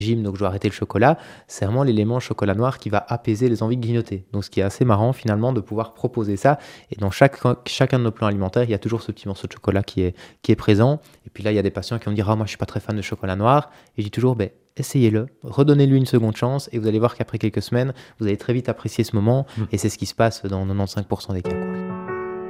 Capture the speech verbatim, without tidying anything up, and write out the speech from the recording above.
régime, donc je dois arrêter le chocolat, c'est vraiment l'élément chocolat noir qui va apaiser les envies de grignoter. Donc ce qui est assez marrant finalement de pouvoir proposer ça et dans chaque chacun de nos plans alimentaires, il y a toujours ce petit morceau de chocolat qui est qui est présent et puis là, il y a des patients qui vont me dire: «Ah moi je suis pas très fan de chocolat noir» et je dis toujours: «Beh, essayez-le, redonnez-lui une seconde chance et vous allez voir qu'après quelques semaines, vous allez très vite apprécier ce moment» Mmh. et c'est ce qui se passe dans quatre-vingt-quinze des cas, quoi.